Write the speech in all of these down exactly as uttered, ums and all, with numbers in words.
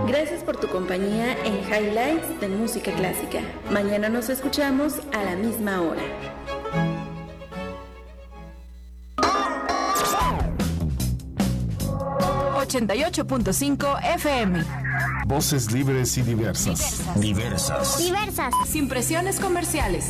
Gracias por tu compañía en Highlights de Música Clásica. Mañana nos escuchamos a la misma hora. ochenta y ocho punto cinco F M. Voces libres y diversas. Diversas. Diversas. Sin presiones comerciales.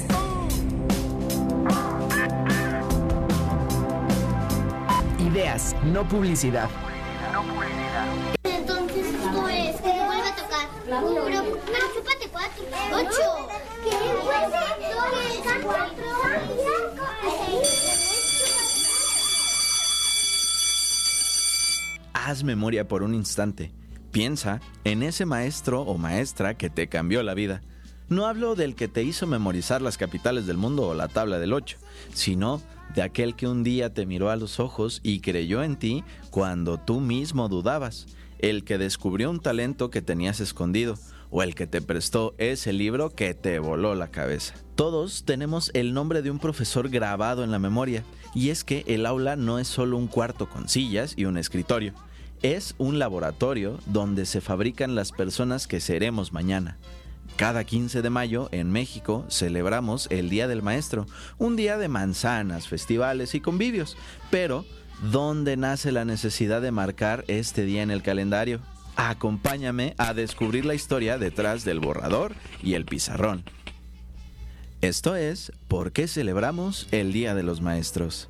Ideas, no publicidad. Entonces tú eres que me vuelve a tocar. Pero, pero chúpate cuatro. Ocho. ¿Qué? Dos, cuatro, Haz memoria por un instante. Piensa en ese maestro o maestra que te cambió la vida. No hablo del que te hizo memorizar las capitales del mundo o la tabla del ocho, sino de aquel que un día te miró a los ojos y creyó en ti cuando tú mismo dudabas, el que descubrió un talento que tenías escondido, o el que te prestó ese libro que te voló la cabeza. Todos tenemos el nombre de un profesor grabado en la memoria, y es que el aula no es solo un cuarto con sillas y un escritorio. Es un laboratorio donde se fabrican las personas que seremos mañana. Cada quince de mayo en México celebramos el Día del Maestro, un día de manzanas, festivales y convivios. Pero, ¿dónde nace la necesidad de marcar este día en el calendario? Acompáñame a descubrir la historia detrás del borrador y el pizarrón. Esto es ¿Por qué celebramos el Día de los Maestros?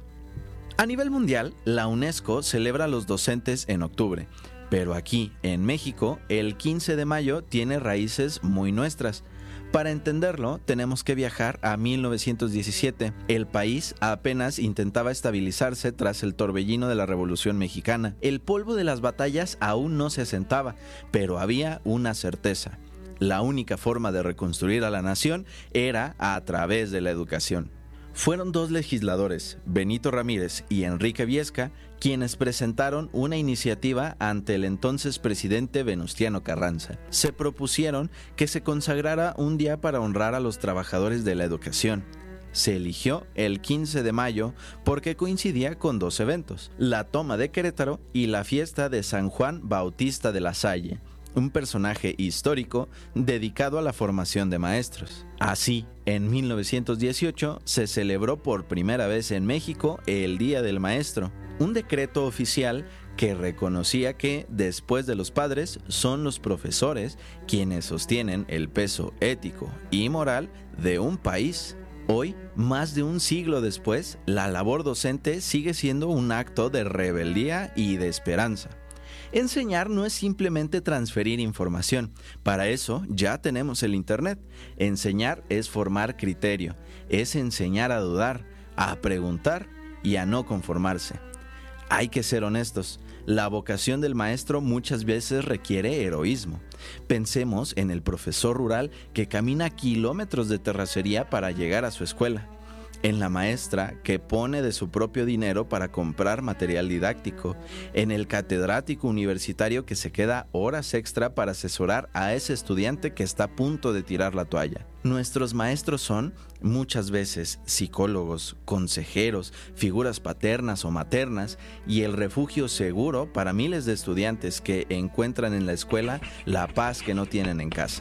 A nivel mundial, la UNESCO celebra a los docentes en octubre, pero aquí, en México, el quince de mayo tiene raíces muy nuestras. Para entenderlo, tenemos que viajar a mil novecientos diecisiete. El país apenas intentaba estabilizarse tras el torbellino de la Revolución Mexicana. El polvo de las batallas aún no se asentaba, pero había una certeza. La única forma de reconstruir a la nación era a través de la educación. Fueron dos legisladores, Benito Ramírez y Enrique Viesca, quienes presentaron una iniciativa ante el entonces presidente Venustiano Carranza. Se propusieron que se consagrara un día para honrar a los trabajadores de la educación. Se eligió el quince de mayo porque coincidía con dos eventos, la toma de Querétaro y la fiesta de San Juan Bautista de la Salle, un personaje histórico dedicado a la formación de maestros. Así, en mil novecientos dieciocho se celebró por primera vez en México el Día del Maestro, un decreto oficial que reconocía que, después de los padres, son los profesores quienes sostienen el peso ético y moral de un país. Hoy, más de un siglo después, la labor docente sigue siendo un acto de rebeldía y de esperanza. Enseñar no es simplemente transferir información. Para eso ya tenemos el Internet. Enseñar es formar criterio, es enseñar a dudar, a preguntar y a no conformarse. Hay que ser honestos, la vocación del maestro muchas veces requiere heroísmo. Pensemos en el profesor rural que camina kilómetros de terracería para llegar a su escuela, en la maestra que pone de su propio dinero para comprar material didáctico, en el catedrático universitario que se queda horas extra para asesorar a ese estudiante que está a punto de tirar la toalla. Nuestros maestros son, muchas veces, psicólogos, consejeros, figuras paternas o maternas y el refugio seguro para miles de estudiantes que encuentran en la escuela la paz que no tienen en casa.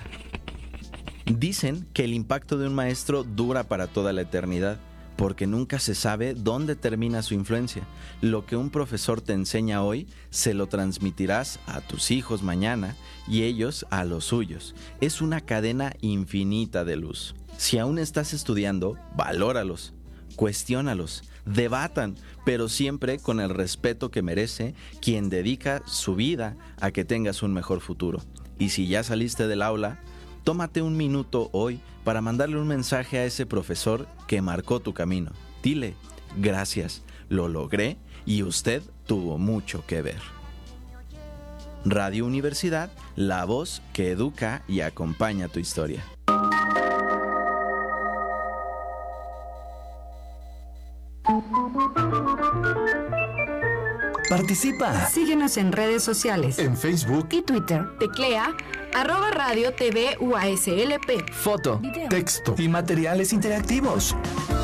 Dicen que el impacto de un maestro dura para toda la eternidad, porque nunca se sabe dónde termina su influencia. Lo que un profesor te enseña hoy, se lo transmitirás a tus hijos mañana y ellos a los suyos. Es una cadena infinita de luz. Si aún estás estudiando, valóralos, cuestiónalos, debatan, pero siempre con el respeto que merece quien dedica su vida a que tengas un mejor futuro. Y si ya saliste del aula, tómate un minuto hoy para mandarle un mensaje a ese profesor que marcó tu camino. Dile, gracias, lo logré y usted tuvo mucho que ver. Radio Universidad, la voz que educa y acompaña tu historia. Participa. Síguenos en redes sociales. En Facebook y Twitter. Teclea arroba radio TV U A S L P. Foto, video, texto y materiales interactivos.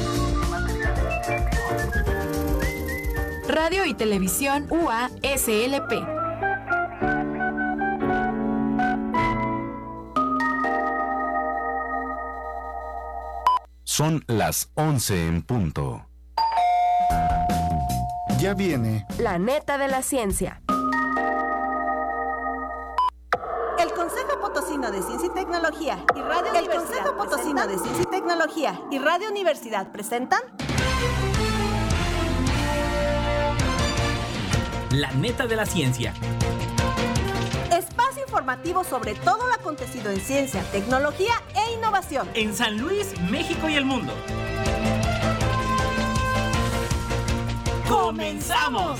Radio y Televisión U A S L P. Son las once en punto. Ya viene La neta de la ciencia. El Consejo Potosino de Ciencia y Tecnología y Radio El Consejo Potosino de Ciencia y Tecnología y Radio Universidad presentan La neta de la ciencia. Espacio informativo sobre todo lo acontecido en ciencia, tecnología e innovación En San Luis, México y el mundo. ¡Comenzamos!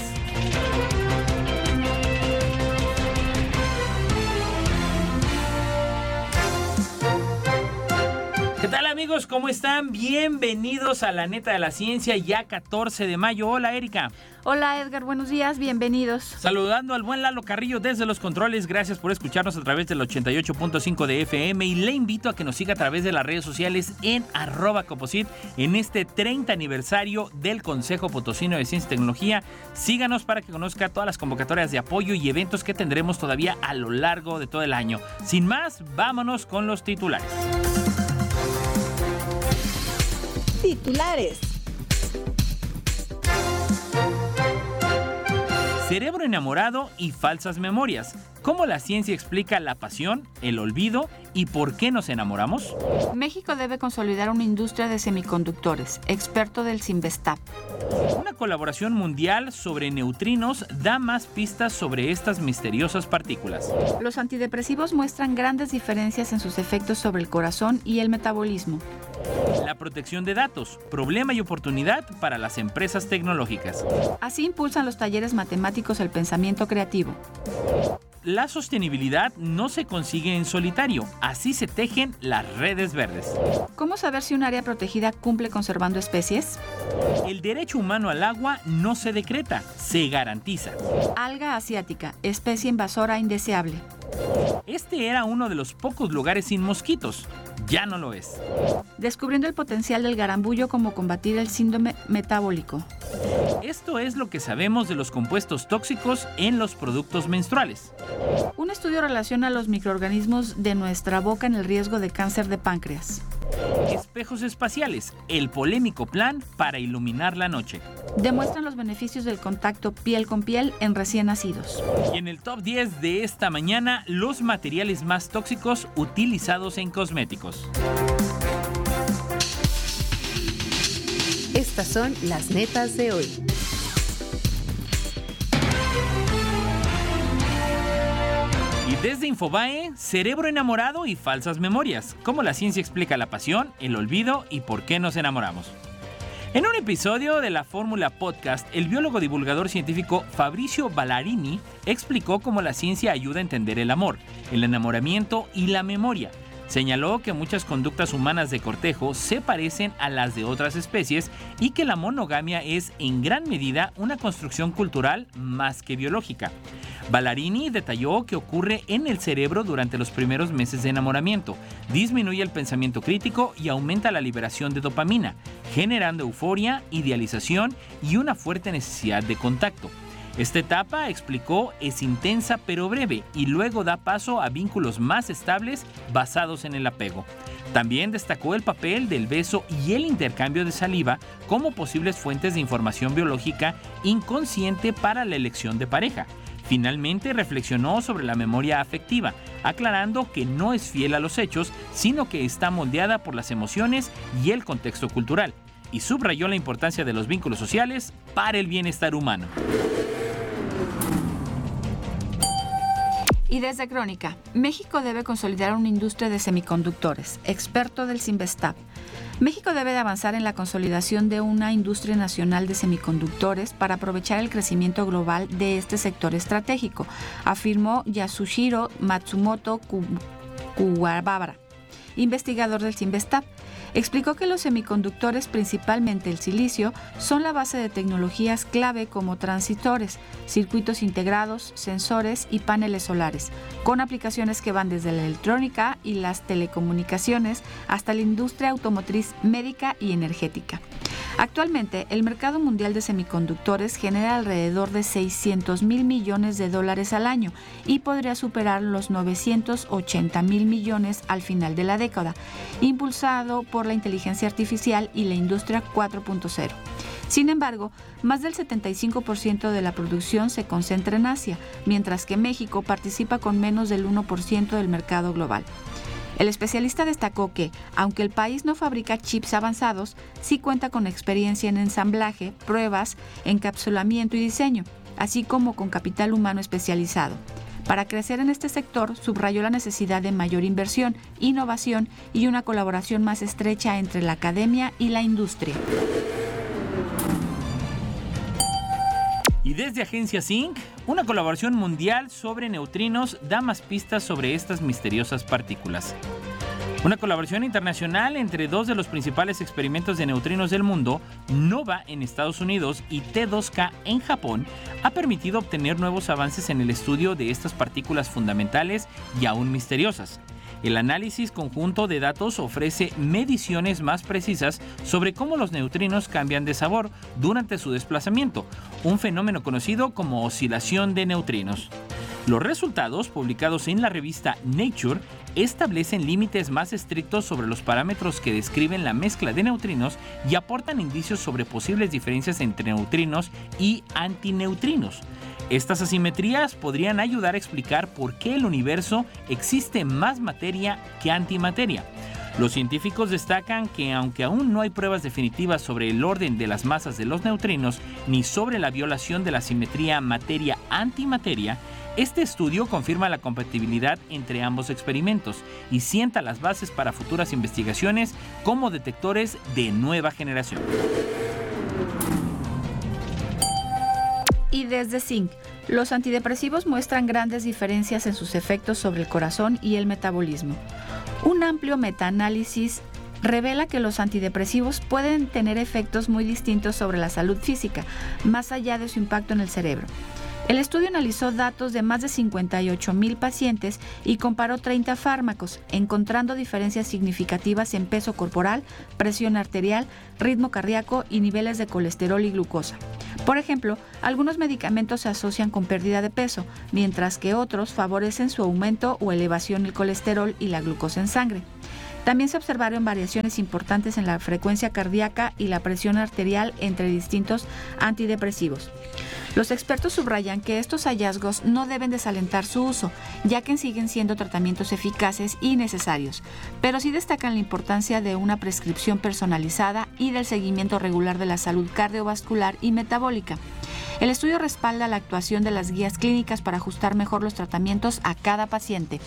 ¿Qué tal, amigos? ¿Cómo están? Bienvenidos a La Neta de la Ciencia, ya catorce de mayo. Hola, Erika. Hola, Edgar, buenos días, bienvenidos. Saludando al buen Lalo Carrillo desde los controles. Gracias por escucharnos a través del ochenta y ocho punto cinco de F M y le invito a que nos siga a través de las redes sociales en arroba Coposit en este treinta aniversario del Consejo Potosino de Ciencia y Tecnología. Síganos para que conozca todas las convocatorias de apoyo y eventos que tendremos todavía a lo largo de todo el año. Sin más, vámonos con los titulares. Titulares. Cerebro enamorado y falsas memorias. ¿Cómo la ciencia explica la pasión, el olvido y por qué nos enamoramos? México debe consolidar una industria de semiconductores, experto del Cinvestav. Una colaboración mundial sobre neutrinos da más pistas sobre estas misteriosas partículas. Los antidepresivos muestran grandes diferencias en sus efectos sobre el corazón y el metabolismo. La protección de datos, problema y oportunidad para las empresas tecnológicas. Así impulsan los talleres matemáticos el pensamiento creativo. La sostenibilidad no se consigue en solitario, así se tejen las redes verdes. ¿Cómo saber si un área protegida cumple conservando especies? El derecho humano al agua no se decreta, se garantiza. Alga asiática, especie invasora indeseable. Este era uno de los pocos lugares sin mosquitos, ya no lo es. Descubriendo el potencial del garambullo como combatir el síndrome metabólico. Esto es lo que sabemos de los compuestos tóxicos en los productos menstruales. Un estudio relaciona los microorganismos de nuestra boca en el riesgo de cáncer de páncreas. Espejos espaciales, el polémico plan para iluminar la noche. Demuestran los beneficios del contacto piel con piel en recién nacidos. Y en el top diez de esta mañana, los materiales más tóxicos utilizados en cosméticos. Estas son las netas de hoy. Y desde Infobae, cerebro enamorado y falsas memorias. Cómo la ciencia explica la pasión, el olvido y por qué nos enamoramos. En un episodio de la Fórmula Podcast, el biólogo divulgador científico Fabrizio Ballarini explicó cómo la ciencia ayuda a entender el amor, el enamoramiento y la memoria. Señaló que muchas conductas humanas de cortejo se parecen a las de otras especies y que la monogamia es en gran medida una construcción cultural más que biológica. Ballarini detalló que ocurre en el cerebro durante los primeros meses de enamoramiento, disminuye el pensamiento crítico y aumenta la liberación de dopamina, generando euforia, idealización y una fuerte necesidad de contacto. Esta etapa, explicó, es intensa pero breve y luego da paso a vínculos más estables basados en el apego. También destacó el papel del beso y el intercambio de saliva como posibles fuentes de información biológica inconsciente para la elección de pareja. Finalmente reflexionó sobre la memoria afectiva, aclarando que no es fiel a los hechos, sino que está moldeada por las emociones y el contexto cultural, y subrayó la importancia de los vínculos sociales para el bienestar humano. Y desde Crónica, México debe consolidar una industria de semiconductores, experto del Cinvestav. México debe de avanzar en la consolidación de una industria nacional de semiconductores para aprovechar el crecimiento global de este sector estratégico, afirmó Yasushiro Matsumoto Kuwabara, investigador del Cinvestav. Explicó que los semiconductores, principalmente el silicio, son la base de tecnologías clave como transistores, circuitos integrados, sensores y paneles solares, con aplicaciones que van desde la electrónica y las telecomunicaciones hasta la industria automotriz, médica y energética. Actualmente, el mercado mundial de semiconductores genera alrededor de seiscientos mil millones de dólares al año y podría superar los novecientos ochenta mil millones al final de la década, impulsado por la inteligencia artificial y la industria cuatro punto cero. Sin embargo, más del setenta y cinco por ciento de la producción se concentra en Asia, mientras que México participa con menos del uno por ciento del mercado global. El especialista destacó que, aunque el país no fabrica chips avanzados, sí cuenta con experiencia en ensamblaje, pruebas, encapsulamiento y diseño, así como con capital humano especializado. Para crecer en este sector, subrayó la necesidad de mayor inversión, innovación y una colaboración más estrecha entre la academia y la industria. Y desde Agencia Zinc, una colaboración mundial sobre neutrinos da más pistas sobre estas misteriosas partículas. Una colaboración internacional entre dos de los principales experimentos de neutrinos del mundo, NOVA en Estados Unidos y T dos K en Japón, ha permitido obtener nuevos avances en el estudio de estas partículas fundamentales y aún misteriosas. El análisis conjunto de datos ofrece mediciones más precisas sobre cómo los neutrinos cambian de sabor durante su desplazamiento, un fenómeno conocido como oscilación de neutrinos. Los resultados, publicados en la revista Nature, establecen límites más estrictos sobre los parámetros que describen la mezcla de neutrinos y aportan indicios sobre posibles diferencias entre neutrinos y antineutrinos. Estas asimetrías podrían ayudar a explicar por qué en el universo existe más materia que antimateria. Los científicos destacan que aunque aún no hay pruebas definitivas sobre el orden de las masas de los neutrinos ni sobre la violación de la simetría materia-antimateria, este estudio confirma la compatibilidad entre ambos experimentos y sienta las bases para futuras investigaciones como detectores de nueva generación. Y desde Zinc, los antidepresivos muestran grandes diferencias en sus efectos sobre el corazón y el metabolismo. Un amplio metaanálisis revela que los antidepresivos pueden tener efectos muy distintos sobre la salud física, más allá de su impacto en el cerebro. El estudio analizó datos de más de cincuenta y ocho mil pacientes y comparó treinta fármacos, encontrando diferencias significativas en peso corporal, presión arterial, ritmo cardíaco y niveles de colesterol y glucosa. Por ejemplo, algunos medicamentos se asocian con pérdida de peso, mientras que otros favorecen su aumento o elevación del colesterol y la glucosa en sangre. También se observaron variaciones importantes en la frecuencia cardíaca y la presión arterial entre distintos antidepresivos. Los expertos subrayan que estos hallazgos no deben desalentar su uso, ya que siguen siendo tratamientos eficaces y necesarios, pero sí destacan la importancia de una prescripción personalizada y del seguimiento regular de la salud cardiovascular y metabólica. El estudio respalda la actuación de las guías clínicas para ajustar mejor los tratamientos a cada paciente.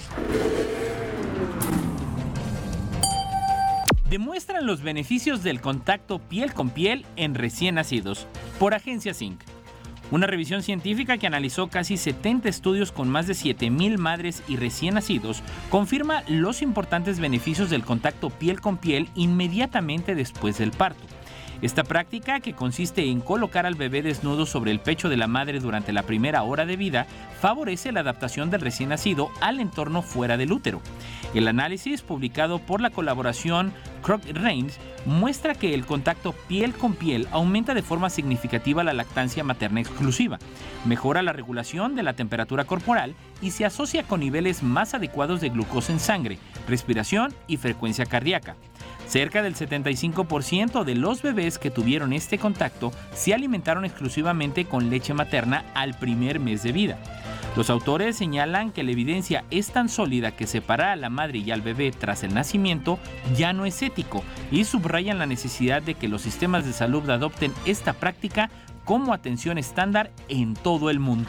Demuestran los beneficios del contacto piel con piel en recién nacidos, por Agencia Zinc. Una revisión científica que analizó casi setenta estudios con más de siete mil madres y recién nacidos confirma los importantes beneficios del contacto piel con piel inmediatamente después del parto. Esta práctica, que consiste en colocar al bebé desnudo sobre el pecho de la madre durante la primera hora de vida, favorece la adaptación del recién nacido al entorno fuera del útero. El análisis, publicado por la colaboración Cochrane, muestra que el contacto piel con piel aumenta de forma significativa la lactancia materna exclusiva, mejora la regulación de la temperatura corporal y se asocia con niveles más adecuados de glucosa en sangre, respiración y frecuencia cardíaca. Cerca del setenta y cinco por ciento de los bebés que tuvieron este contacto se alimentaron exclusivamente con leche materna al primer mes de vida. Los autores señalan que la evidencia es tan sólida que separar a la madre y al bebé tras el nacimiento ya no es ético y subrayan la necesidad de que los sistemas de salud adopten esta práctica como atención estándar en todo el mundo.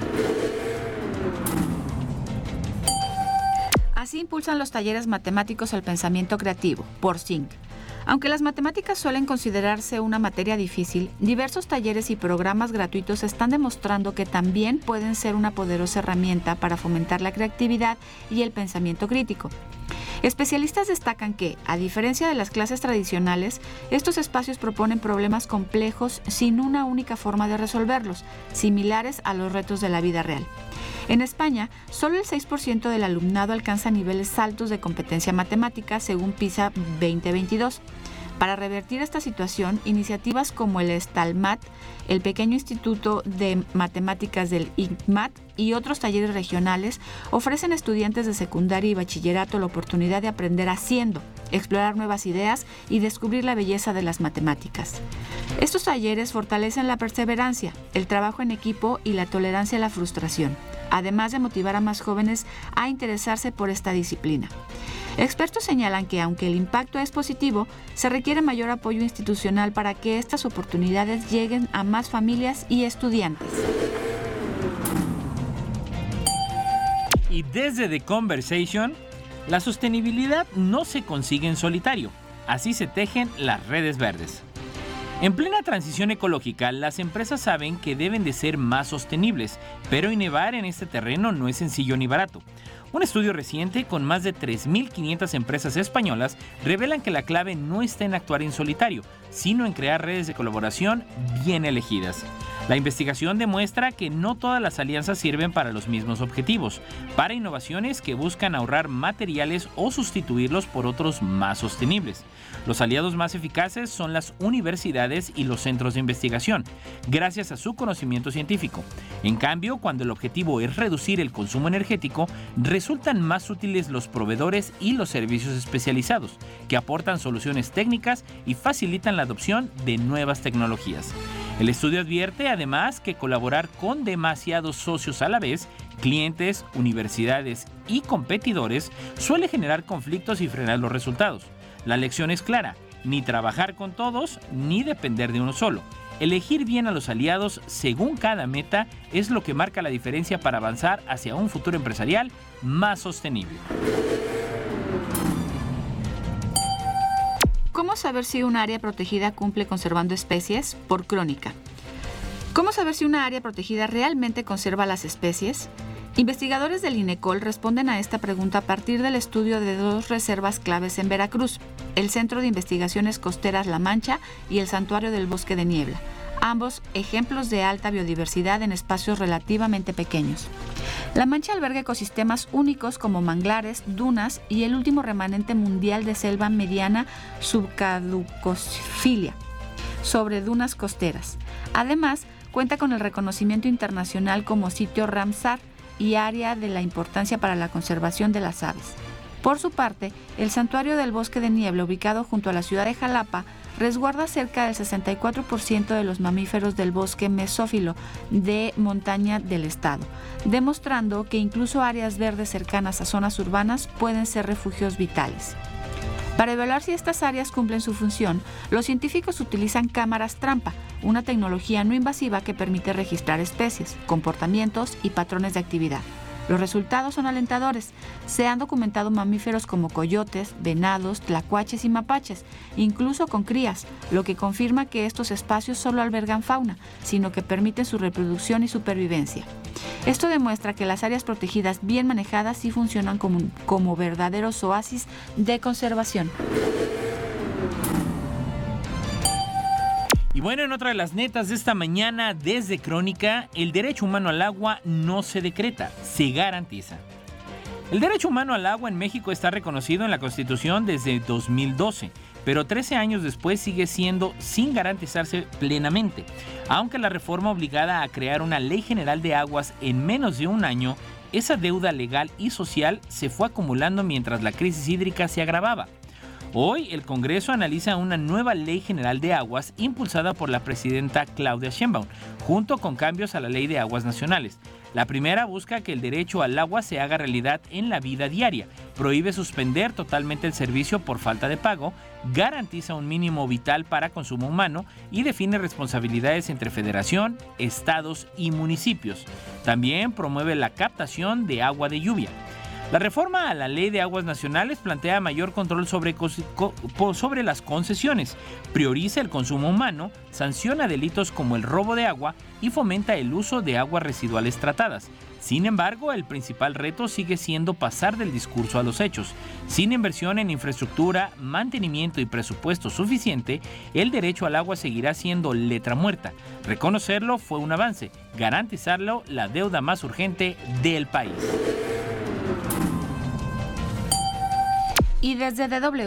Así impulsan los talleres matemáticos al pensamiento creativo, por Zinc. Aunque las matemáticas suelen considerarse una materia difícil, diversos talleres y programas gratuitos están demostrando que también pueden ser una poderosa herramienta para fomentar la creatividad y el pensamiento crítico. Especialistas destacan que, a diferencia de las clases tradicionales, estos espacios proponen problemas complejos sin una única forma de resolverlos, similares a los retos de la vida real. En España, solo el seis por ciento del alumnado alcanza niveles altos de competencia matemática según PISA veinte veintidós. Para revertir esta situación, iniciativas como el STALMAT, el pequeño Instituto de Matemáticas del I C M A T y otros talleres regionales ofrecen a estudiantes de secundaria y bachillerato la oportunidad de aprender haciendo, explorar nuevas ideas y descubrir la belleza de las matemáticas. Estos talleres fortalecen la perseverancia, el trabajo en equipo y la tolerancia a la frustración, además de motivar a más jóvenes a interesarse por esta disciplina. Expertos señalan que, aunque el impacto es positivo, se requiere mayor apoyo institucional para que estas oportunidades lleguen a más familias y estudiantes. Y desde The Conversation, la sostenibilidad no se consigue en solitario. Así se tejen las redes verdes. En plena transición ecológica, las empresas saben que deben de ser más sostenibles, pero innovar en este terreno no es sencillo ni barato. Un estudio reciente con más de tres mil quinientas empresas españolas revelan que la clave no está en actuar en solitario, sino en crear redes de colaboración bien elegidas. La investigación demuestra que no todas las alianzas sirven para los mismos objetivos, para innovaciones que buscan ahorrar materiales o sustituirlos por otros más sostenibles. Los aliados más eficaces son las universidades y los centros de investigación, gracias a su conocimiento científico. En cambio, cuando el objetivo es reducir el consumo energético, resultan más útiles los proveedores y los servicios especializados, que aportan soluciones técnicas y facilitan la adopción de nuevas tecnologías. El estudio advierte además que colaborar con demasiados socios a la vez, clientes, universidades y competidores, suele generar conflictos y frenar los resultados. La lección es clara: ni trabajar con todos, ni depender de uno solo. Elegir bien a los aliados según cada meta es lo que marca la diferencia para avanzar hacia un futuro empresarial más sostenible. ¿Cómo saber si un área protegida cumple conservando especies? Por Crónica. ¿Cómo saber si una área protegida realmente conserva las especies? Investigadores del INECOL responden a esta pregunta a partir del estudio de dos reservas claves en Veracruz, el Centro de Investigaciones Costeras La Mancha y el Santuario del Bosque de Niebla, ambos ejemplos de alta biodiversidad en espacios relativamente pequeños. La Mancha alberga ecosistemas únicos como manglares, dunas y el último remanente mundial de selva mediana subcaducofilia sobre dunas costeras. Además, cuenta con el reconocimiento internacional como sitio Ramsar y área de la importancia para la conservación de las aves. Por su parte, el Santuario del Bosque de Niebla, ubicado junto a la ciudad de Jalapa, resguarda cerca del sesenta y cuatro por ciento de los mamíferos del bosque mesófilo de montaña del estado, demostrando que incluso áreas verdes cercanas a zonas urbanas pueden ser refugios vitales. Para evaluar si estas áreas cumplen su función, los científicos utilizan cámaras trampa, una tecnología no invasiva que permite registrar especies, comportamientos y patrones de actividad. Los resultados son alentadores. Se han documentado mamíferos como coyotes, venados, tlacuaches y mapaches, incluso con crías, lo que confirma que estos espacios solo albergan fauna, sino que permiten su reproducción y supervivencia. Esto demuestra que las áreas protegidas bien manejadas sí funcionan como, como verdaderos oasis de conservación. Y bueno, en otra de las netas de esta mañana, desde Crónica, el derecho humano al agua no se decreta, se garantiza. El derecho humano al agua en México está reconocido en la Constitución desde dos mil doce, pero trece años después sigue siendo sin garantizarse plenamente, aunque la reforma obligada a crear una ley general de aguas en menos de un año, esa deuda legal y social se fue acumulando mientras la crisis hídrica se agravaba. Hoy el Congreso analiza una nueva Ley General de Aguas impulsada por la presidenta Claudia Sheinbaum, junto con cambios a la Ley de Aguas Nacionales. La primera busca que el derecho al agua se haga realidad en la vida diaria, prohíbe suspender totalmente el servicio por falta de pago, garantiza un mínimo vital para consumo humano y define responsabilidades entre federación, estados y municipios. También promueve la captación de agua de lluvia. La reforma a la Ley de Aguas Nacionales plantea mayor control sobre, sobre las concesiones, prioriza el consumo humano, sanciona delitos como el robo de agua y fomenta el uso de aguas residuales tratadas. Sin embargo, el principal reto sigue siendo pasar del discurso a los hechos. Sin inversión en infraestructura, mantenimiento y presupuesto suficiente, el derecho al agua seguirá siendo letra muerta. Reconocerlo fue un avance, garantizarlo la deuda más urgente del país. Y desde D W,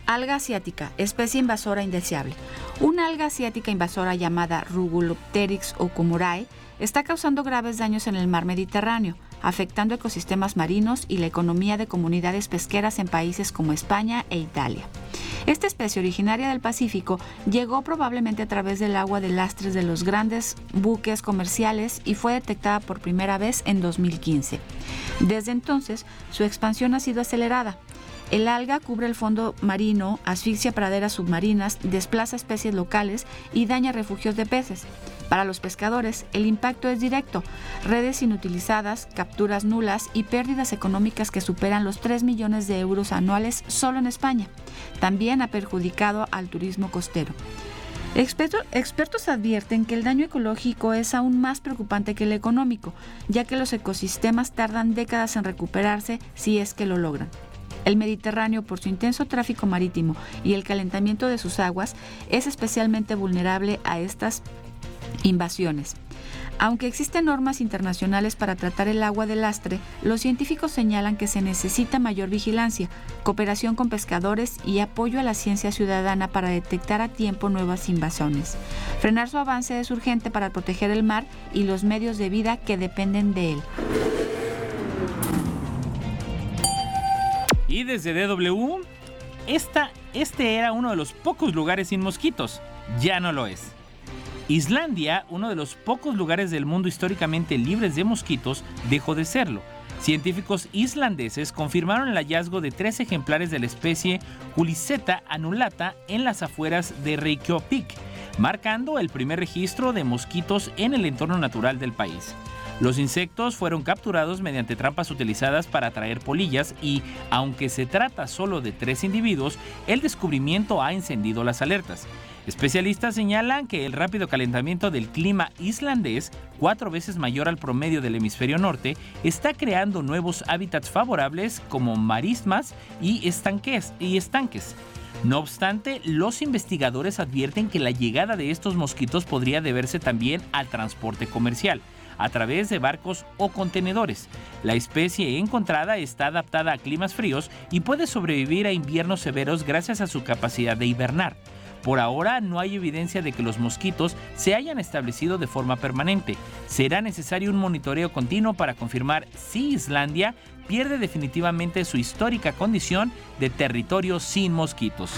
Alga asiática, especie invasora indeseable. Una alga asiática invasora llamada Rugulopteryx okumurae está causando graves daños en el mar Mediterráneo, afectando ecosistemas marinos y la economía de comunidades pesqueras en países como España e Italia. Esta especie originaria del Pacífico llegó probablemente a través del agua de lastres de los grandes buques comerciales y fue detectada por primera vez en dos mil quince. Desde entonces, su expansión ha sido acelerada. El alga cubre el fondo marino, asfixia praderas submarinas, desplaza especies locales y daña refugios de peces. Para los pescadores, el impacto es directo: redes inutilizadas, capturas nulas y pérdidas económicas que superan los tres millones de euros anuales solo en España. También ha perjudicado al turismo costero. Expertos, expertos advierten que el daño ecológico es aún más preocupante que el económico, ya que los ecosistemas tardan décadas en recuperarse si es que lo logran. El Mediterráneo, por su intenso tráfico marítimo y el calentamiento de sus aguas, es especialmente vulnerable a estas invasiones. Aunque existen normas internacionales para tratar el agua de lastre, los científicos señalan que se necesita mayor vigilancia, cooperación con pescadores y apoyo a la ciencia ciudadana para detectar a tiempo nuevas invasiones. Frenar su avance es urgente para proteger el mar y los medios de vida que dependen de él. Y desde D W, esta, este era uno de los pocos lugares sin mosquitos. Ya no lo es. Islandia, uno de los pocos lugares del mundo históricamente libres de mosquitos, dejó de serlo. Científicos islandeses confirmaron el hallazgo de tres ejemplares de la especie Culiceta annulata en las afueras de Reykjavik, marcando el primer registro de mosquitos en el entorno natural del país. Los insectos fueron capturados mediante trampas utilizadas para atraer polillas y, aunque se trata solo de tres individuos, el descubrimiento ha encendido las alertas. Especialistas señalan que el rápido calentamiento del clima islandés, cuatro veces mayor al promedio del hemisferio norte, está creando nuevos hábitats favorables como marismas y estanques. Y estanques. No obstante, los investigadores advierten que la llegada de estos mosquitos podría deberse también al transporte comercial, a través de barcos o contenedores. La especie encontrada está adaptada a climas fríos y puede sobrevivir a inviernos severos gracias a su capacidad de hibernar. Por ahora no hay evidencia de que los mosquitos se hayan establecido de forma permanente. Será necesario un monitoreo continuo para confirmar si Islandia pierde definitivamente su histórica condición de territorio sin mosquitos.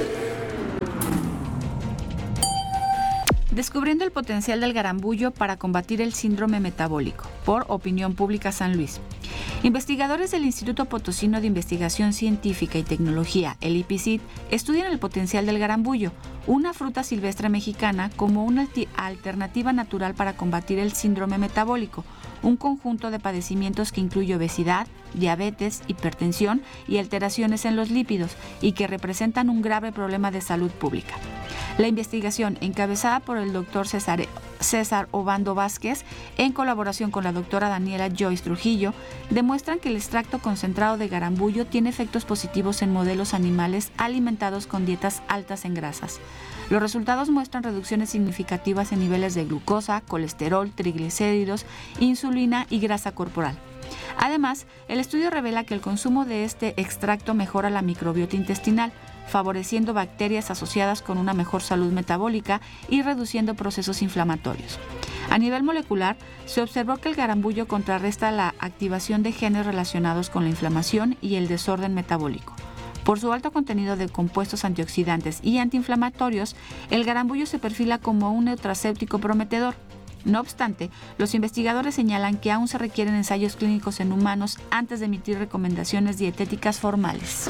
Descubriendo el potencial del garambullo para combatir el síndrome metabólico, por Opinión Pública San Luis. Investigadores del Instituto Potosino de Investigación Científica y Tecnología, el I P C I T, estudian el potencial del garambullo, una fruta silvestre mexicana, como una alternativa natural para combatir el síndrome metabólico, un conjunto de padecimientos que incluye obesidad, diabetes, hipertensión y alteraciones en los lípidos, y que representan un grave problema de salud pública. La investigación, encabezada por el doctor César, César Obando Vázquez, en colaboración con la doctora Daniela Joyce Trujillo, demuestran que el extracto concentrado de garambullo tiene efectos positivos en modelos animales alimentados con dietas altas en grasas. Los resultados muestran reducciones significativas en niveles de glucosa, colesterol, triglicéridos, insulina y grasa corporal. Además, el estudio revela que el consumo de este extracto mejora la microbiota intestinal, favoreciendo bacterias asociadas con una mejor salud metabólica y reduciendo procesos inflamatorios. A nivel molecular, se observó que el garambullo contrarresta la activación de genes relacionados con la inflamación y el desorden metabólico. Por su alto contenido de compuestos antioxidantes y antiinflamatorios, el garambullo se perfila como un nutracéutico prometedor. No obstante, los investigadores señalan que aún se requieren ensayos clínicos en humanos antes de emitir recomendaciones dietéticas formales.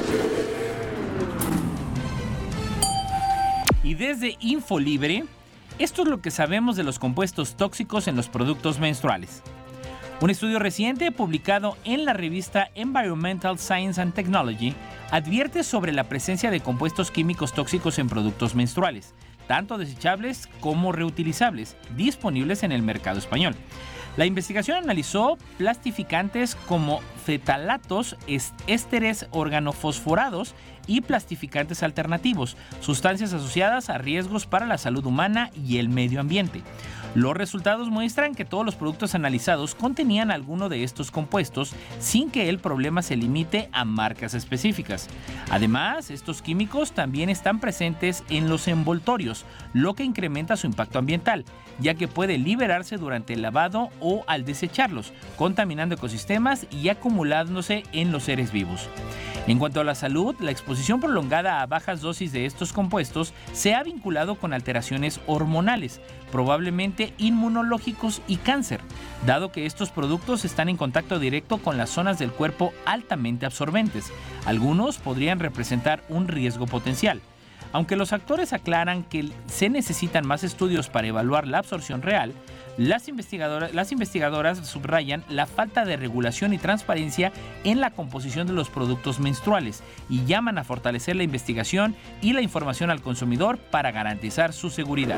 Y desde InfoLibre, esto es lo que sabemos de los compuestos tóxicos en los productos menstruales. Un estudio reciente publicado en la revista Environmental Science and Technology advierte sobre la presencia de compuestos químicos tóxicos en productos menstruales, tanto desechables como reutilizables, disponibles en el mercado español. La investigación analizó plastificantes como fetalatos, ésteres organofosforados y plastificantes alternativos, sustancias asociadas a riesgos para la salud humana y el medio ambiente. Los resultados muestran que todos los productos analizados contenían alguno de estos compuestos sin que el problema se limite a marcas específicas. Además, estos químicos también están presentes en los envoltorios, lo que incrementa su impacto ambiental, ya que puede liberarse durante el lavado o al desecharlos, contaminando ecosistemas y acumulándose en los seres vivos. En cuanto a la salud, la exposición prolongada a bajas dosis de estos compuestos se ha vinculado con alteraciones hormonales, probablemente inmunológicos y cáncer, dado que estos productos están en contacto directo con las zonas del cuerpo altamente absorbentes. Algunos podrían representar un riesgo potencial. Aunque los actores aclaran que se necesitan más estudios para evaluar la absorción real, las investigadoras, las investigadoras subrayan la falta de regulación y transparencia en la composición de los productos menstruales y llaman a fortalecer la investigación y la información al consumidor para garantizar su seguridad.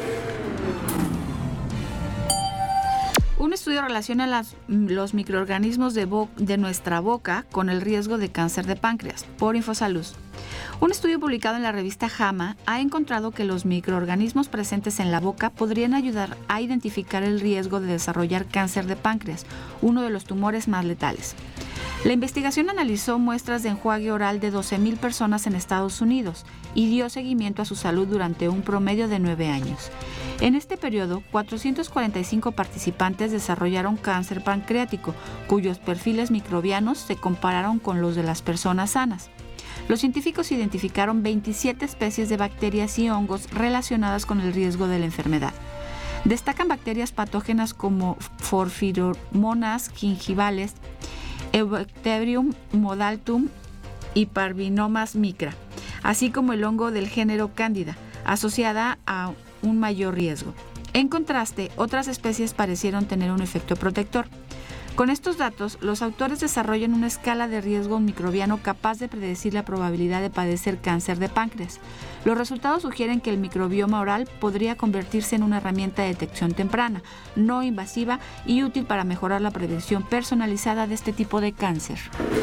Un estudio relaciona las, los microorganismos de, bo- de nuestra boca con el riesgo de cáncer de páncreas, por Infosalud. Un estudio publicado en la revista JAMA ha encontrado que los microorganismos presentes en la boca podrían ayudar a identificar el riesgo de desarrollar cáncer de páncreas, uno de los tumores más letales. La investigación analizó muestras de enjuague oral de doce mil personas en Estados Unidos y dio seguimiento a su salud durante un promedio de nueve años. En este periodo, cuatrocientos cuarenta y cinco participantes desarrollaron cáncer pancreático, cuyos perfiles microbianos se compararon con los de las personas sanas. Los científicos identificaron veintisiete especies de bacterias y hongos relacionadas con el riesgo de la enfermedad. Destacan bacterias patógenas como Porphyromonas gingivales, Eubacterium modaltum y Parvinomas micra, así como el hongo del género Cándida, asociada a un mayor riesgo. En contraste, otras especies parecieron tener un efecto protector. Con estos datos, los autores desarrollan una escala de riesgo microbiano capaz de predecir la probabilidad de padecer cáncer de páncreas. Los resultados sugieren que el microbioma oral podría convertirse en una herramienta de detección temprana, no invasiva y útil para mejorar la prevención personalizada de este tipo de cáncer.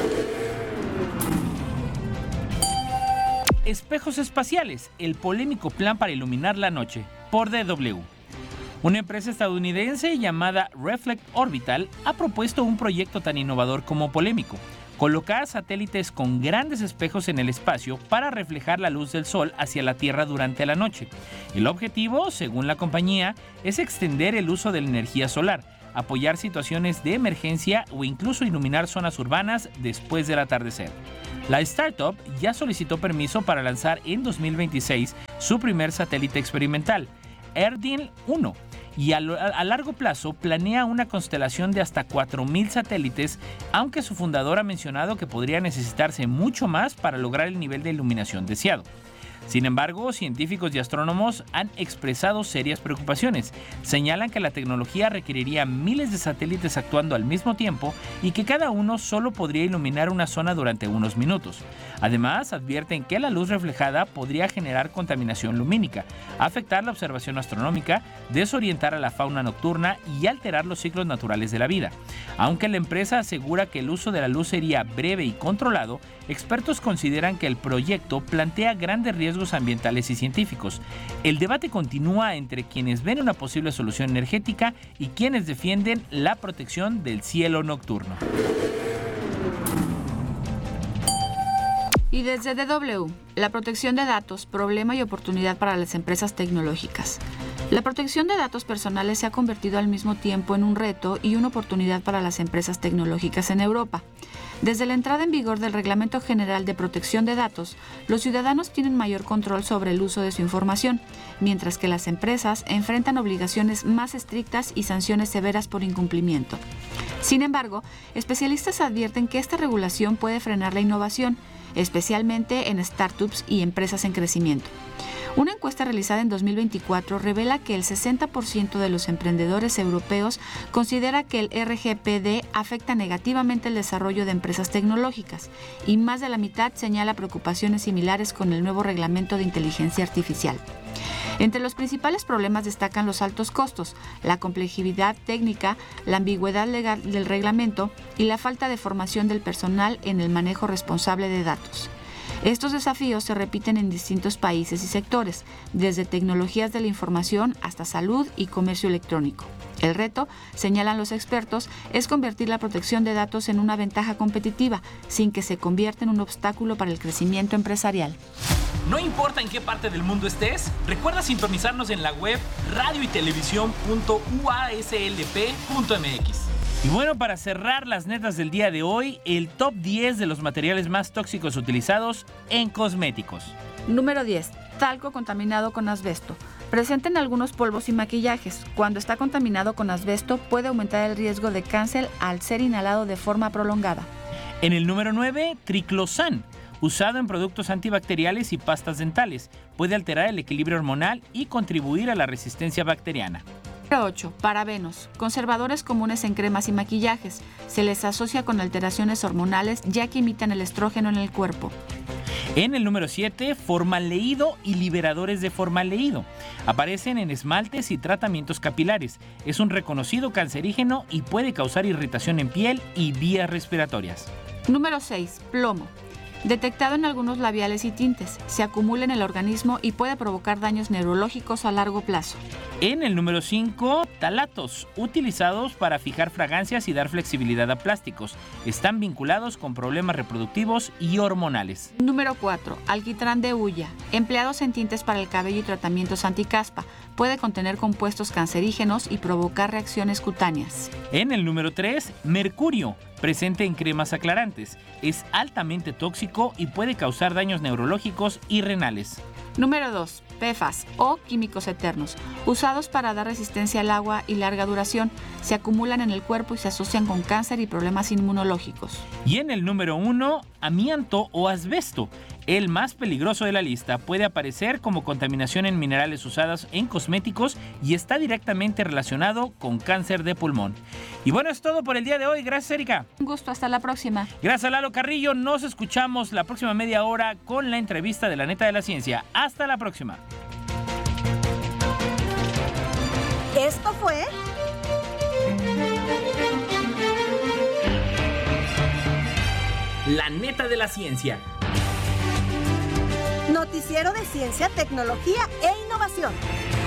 Espejos espaciales, el polémico plan para iluminar la noche, por D W. Una empresa estadounidense llamada Reflect Orbital ha propuesto un proyecto tan innovador como polémico: colocar satélites con grandes espejos en el espacio para reflejar la luz del sol hacia la Tierra durante la noche. El objetivo, según la compañía, es extender el uso de la energía solar, apoyar situaciones de emergencia o incluso iluminar zonas urbanas después del atardecer. La startup ya solicitó permiso para lanzar en dos mil veintiséis su primer satélite experimental, Erdin uno, y a, lo, a largo plazo planea una constelación de hasta cuatro mil satélites, aunque su fundador ha mencionado que podría necesitarse mucho más para lograr el nivel de iluminación deseado. Sin embargo, científicos y astrónomos han expresado serias preocupaciones. Señalan que la tecnología requeriría miles de satélites actuando al mismo tiempo y que cada uno solo podría iluminar una zona durante unos minutos. Además, advierten que la luz reflejada podría generar contaminación lumínica, afectar la observación astronómica, desorientar a la fauna nocturna y alterar los ciclos naturales de la vida. Aunque la empresa asegura que el uso de la luz sería breve y controlado, expertos consideran que el proyecto plantea grandes riesgos ambientales y científicos. El debate continúa entre quienes ven una posible solución energética y quienes defienden la protección del cielo nocturno. Y desde D W, la protección de datos, problema y oportunidad para las empresas tecnológicas. La protección de datos personales se ha convertido al mismo tiempo en un reto y una oportunidad para las empresas tecnológicas en Europa. Desde la entrada en vigor del Reglamento General de Protección de Datos, los ciudadanos tienen mayor control sobre el uso de su información, mientras que las empresas enfrentan obligaciones más estrictas y sanciones severas por incumplimiento. Sin embargo, especialistas advierten que esta regulación puede frenar la innovación, especialmente en startups y empresas en crecimiento. Una encuesta realizada en dos mil veinticuatro revela que el sesenta por ciento de los emprendedores europeos considera que el R G P D afecta negativamente el desarrollo de empresas tecnológicas y más de la mitad señala preocupaciones similares con el nuevo reglamento de inteligencia artificial. Entre los principales problemas destacan los altos costos, la complejidad técnica, la ambigüedad legal del reglamento y la falta de formación del personal en el manejo responsable de datos. Estos desafíos se repiten en distintos países y sectores, desde tecnologías de la información hasta salud y comercio electrónico. El reto, señalan los expertos, es convertir la protección de datos en una ventaja competitiva, sin que se convierta en un obstáculo para el crecimiento empresarial. No importa en qué parte del mundo estés, recuerda sintonizarnos en la web radio y televisión punto u a s l p punto m x. Y bueno, para cerrar las netas del día de hoy, el top diez de los materiales más tóxicos utilizados en cosméticos. Número diez. Talco contaminado con asbesto. Presente en algunos polvos y maquillajes. Cuando está contaminado con asbesto, puede aumentar el riesgo de cáncer al ser inhalado de forma prolongada. En el número nueve, triclosan. Usado en productos antibacteriales y pastas dentales. Puede alterar el equilibrio hormonal y contribuir a la resistencia bacteriana. Número ocho. Parabenos. Conservadores comunes en cremas y maquillajes. Se les asocia con alteraciones hormonales ya que imitan el estrógeno en el cuerpo. En el número siete, formaldehído y liberadores de formaldehído. Aparecen en esmaltes y tratamientos capilares. Es un reconocido cancerígeno y puede causar irritación en piel y vías respiratorias. Número seis. Plomo. Detectado en algunos labiales y tintes, se acumula en el organismo y puede provocar daños neurológicos a largo plazo. En el número cinco, talatos, utilizados para fijar fragancias y dar flexibilidad a plásticos. Están vinculados con problemas reproductivos y hormonales. Número cuatro, alquitrán de hulla, empleados en tintes para el cabello y tratamientos anticaspa. Puede contener compuestos cancerígenos y provocar reacciones cutáneas. En el número tres, mercurio, presente en cremas aclarantes. Es altamente tóxico y puede causar daños neurológicos y renales. Número dos. P F A S o químicos eternos, usados para dar resistencia al agua y larga duración. Se acumulan en el cuerpo y se asocian con cáncer y problemas inmunológicos. Y en el número uno, amianto o asbesto. El más peligroso de la lista, puede aparecer como contaminación en minerales usados en cosméticos y está directamente relacionado con cáncer de pulmón. Y bueno, es todo por el día de hoy. Gracias, Erika. Un gusto, hasta la próxima. Gracias a Lalo Carrillo. Nos escuchamos la próxima media hora con la entrevista de la neta de la ciencia. Hasta la próxima. Esto fue... La neta de la ciencia. Noticiero de Ciencia, Tecnología e Innovación.